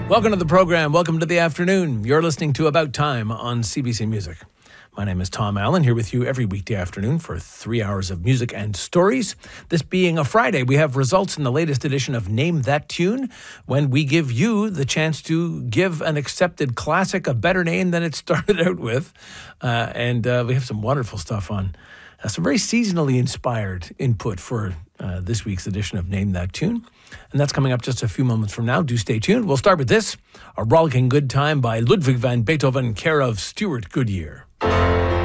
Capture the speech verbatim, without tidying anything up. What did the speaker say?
Welcome to the program. Welcome to the afternoon. You're listening to About Time on C B C Music. My name is Tom Allen, here with you every weekday afternoon for three hours of music and stories. This being a Friday, we have results in the latest edition of Name That Tune, when we give you the chance to give an accepted classic a better name than it started out with. Uh, and uh, we have some wonderful stuff on, uh, some very seasonally inspired input for uh, this week's edition of Name That Tune. And that's coming up just a few moments from now. Do stay tuned. We'll start with this, A Rollicking Good Time by Ludwig van Beethoven, care of Stuart Goodyear.